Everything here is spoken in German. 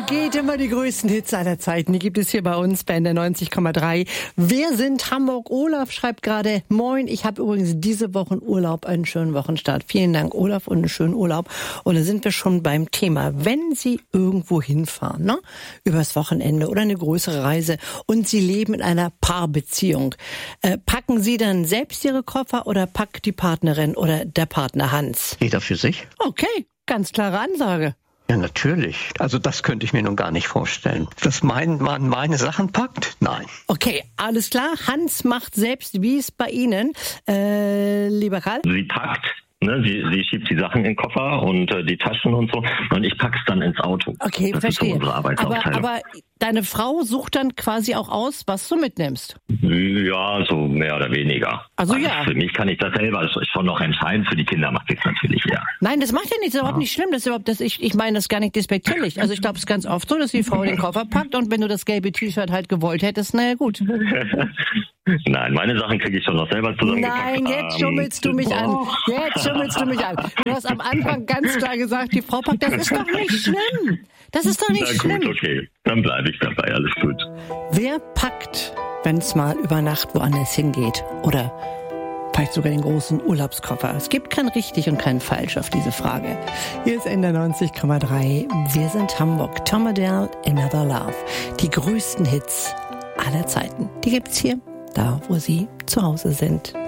geht immer die größten Hits aller Zeiten. Die gibt es hier bei uns bei der 90,3. Wir sind Hamburg. Olaf schreibt gerade, moin, ich habe übrigens diese Woche Urlaub, einen schönen Wochenstart. Vielen Dank, Olaf, und einen schönen Urlaub. Und da sind wir schon beim Thema. Wenn Sie irgendwo hinfahren, ne, übers Wochenende oder eine größere Reise und Sie leben in einer Paarbeziehung, packen Sie dann selbst Ihre Koffer oder packt die Partnerin oder der Partner Hans? Jeder für sich. Okay, ganz klare Ansage. Ja, natürlich. Also das könnte ich mir nun gar nicht vorstellen. Dass mein Mann meine Sachen packt? Nein. Okay, alles klar. Hans macht selbst, wie es bei Ihnen, lieber Karl? Sie packt, ne, sie schiebt die Sachen in den Koffer und die Taschen und so, und ich pack's dann ins Auto. Okay, das verstehe. Ist so unsere Arbeitsaufteilung. Aber deine Frau sucht dann quasi auch aus, was du mitnimmst? Ja, so mehr oder weniger. Also ja. Für mich kann ich das selber, das ist schon noch entscheidend, für die Kinder macht es natürlich, ja. Nein, das macht ja nichts, das ist überhaupt nicht schlimm. Ich meine das gar nicht despektierlich. Also ich glaube, es ist ganz oft so, dass die Frau den Koffer packt und wenn du das gelbe T-Shirt halt gewollt hättest, naja gut. Nein, meine Sachen kriege ich schon noch selber zusammengepackt. Nein, jetzt schummelst du mich an. Du hast am Anfang ganz klar gesagt, die Frau packt. Das ist doch nicht schlimm. Das ist doch nicht schlimm. Na gut, okay. Dann bleibe ich dabei. Alles gut. Wer packt, wenn es mal über Nacht woanders hingeht? Oder vielleicht sogar den großen Urlaubskoffer? Es gibt kein richtig und kein falsch auf diese Frage. Hier ist Ende 90,3. Wir sind Hamburg. Tom Adele, Another Love. Die größten Hits aller Zeiten. Die gibt's hier, da wo Sie zu Hause sind.